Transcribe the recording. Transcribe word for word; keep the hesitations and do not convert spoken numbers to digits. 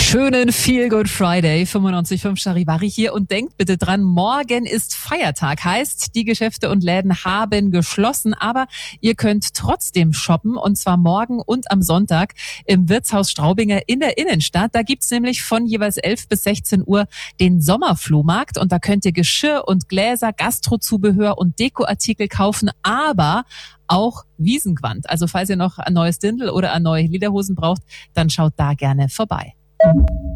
Schönen Feel Good Friday, fünfundneunzig Komma fünf Charivari hier und denkt bitte dran, morgen ist Feiertag, heißt, die Geschäfte und Läden haben geschlossen, aber ihr könnt trotzdem shoppen und zwar morgen und am Sonntag im Wirtshaus Straubinger in der Innenstadt. Da gibt's nämlich von jeweils elf bis sechzehn Uhr den Sommerflohmarkt und da könnt ihr Geschirr und Gläser, Gastrozubehör und Dekoartikel kaufen, aber auch Wiesengewand. Also falls ihr noch ein neues Dirndl oder ein neue Lederhosen braucht, dann schaut da gerne vorbei.